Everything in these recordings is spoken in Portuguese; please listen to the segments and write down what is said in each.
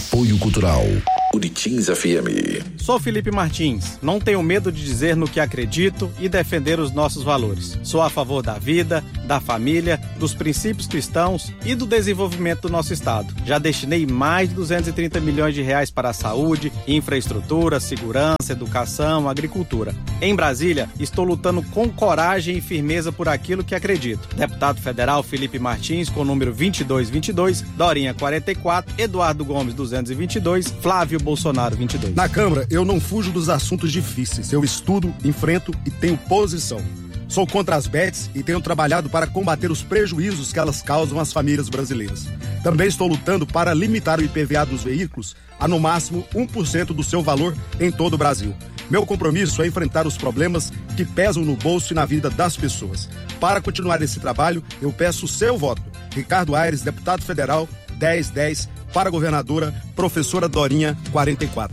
Apoio Cultural Unitins FM. Sou Felipe Martins, não tenho medo de dizer no que acredito e defender os nossos valores. Sou a favor da vida, da família, dos princípios cristãos e do desenvolvimento do nosso estado. Já destinei mais de 230 milhões de reais para a saúde, infraestrutura, segurança, educação, agricultura. Em Brasília, estou lutando com coragem e firmeza por aquilo que acredito. Deputado federal Felipe Martins, com o número 2222, Dorinha 44, Eduardo Gomes 222, Flávio Bolsonaro 22. Na Câmara, eu não fujo dos assuntos difíceis. Eu estudo, enfrento e tenho posição. Sou contra as bets e tenho trabalhado para combater os prejuízos que elas causam às famílias brasileiras. Também estou lutando para limitar o IPVA dos veículos a no máximo 1% do seu valor em todo o Brasil. Meu compromisso é enfrentar os problemas que pesam no bolso e na vida das pessoas. Para continuar esse trabalho, eu peço o seu voto. Ricardo Aires, deputado federal, 1010, para a governadora, professora Dorinha, 44.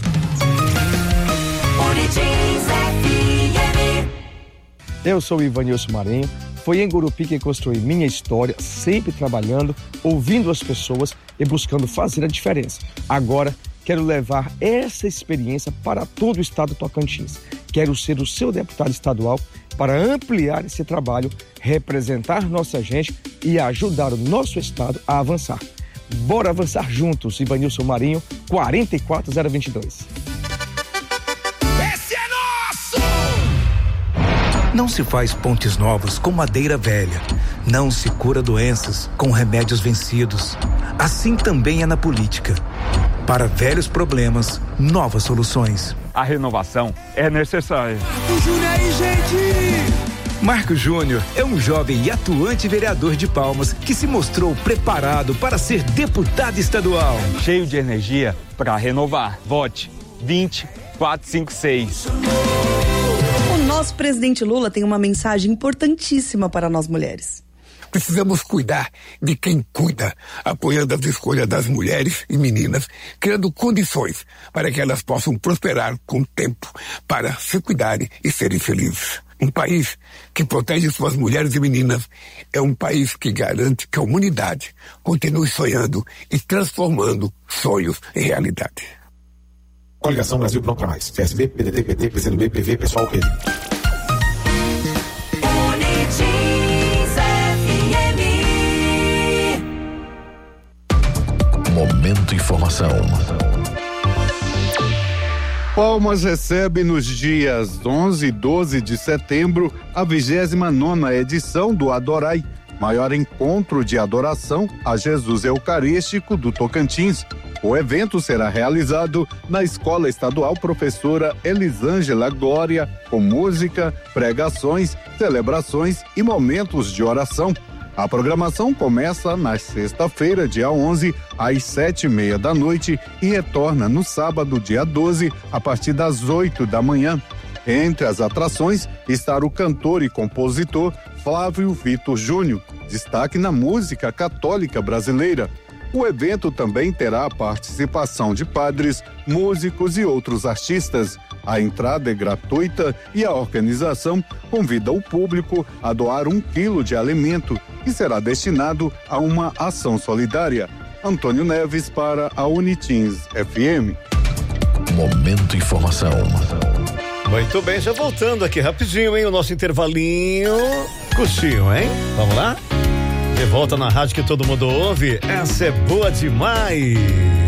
Eu sou o Ivanilson Marinho, foi em Gurupi que construí minha história, sempre trabalhando, ouvindo as pessoas e buscando fazer a diferença. Agora, quero levar essa experiência para todo o estado do Tocantins. Quero ser o seu deputado estadual para ampliar esse trabalho, representar nossa gente e ajudar o nosso estado a avançar. Bora avançar juntos, Ivanilson Marinho, 44022. Esse é nosso! Não se faz pontes novos com madeira velha. Não se cura doenças com remédios vencidos. Assim também é na política. Para velhos problemas, novas soluções. A renovação é necessária. Marco Júnior aí, gente! Marco Júnior é um jovem e atuante vereador de Palmas que se mostrou preparado para ser deputado estadual. Cheio de energia para renovar. Vote 20456. O nosso presidente Lula tem uma mensagem importantíssima para nós mulheres. Precisamos cuidar de quem cuida, apoiando as escolhas das mulheres e meninas, criando condições para que elas possam prosperar com o tempo, para se cuidarem e serem felizes. Um país que protege suas mulheres e meninas é um país que garante que a humanidade continue sonhando e transformando sonhos em realidade. Coligação Brasil Pronto pra Mais. PSB, PDT, PT, PCdoB, PV, Pessoal, Rede. Momento Informação. Palmas recebe nos dias 11 e 12 de setembro a 29ª edição do Adorai, maior encontro de adoração a Jesus Eucarístico do Tocantins. O evento será realizado na Escola Estadual Professora Elisângela Glória, com música, pregações, celebrações e momentos de oração. A programação começa na sexta-feira, dia 11, às 7:30 da noite e retorna no sábado, dia 12, a partir das 8 da manhã. Entre as atrações está o cantor e compositor Flávio Vitor Júnior, destaque na música católica brasileira. O evento também terá a participação de padres, músicos e outros artistas. A entrada é gratuita e a organização convida o público a doar 1 quilo de alimento, que será destinado a uma ação solidária. Antônio Neves para a Unitins FM. Momento Informação. Muito bem, já voltando aqui rapidinho, hein? O nosso intervalinho curtinho, hein? Vamos lá? De volta na rádio que todo mundo ouve. Essa é boa demais.